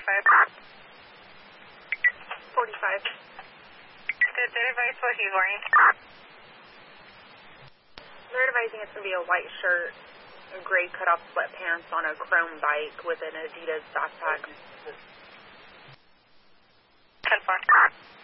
45. Did they advise what he's wearing? They're advising it's going to be a white shirt, gray cutoff sweatpants on a chrome bike with an Adidas backpack. 10-4.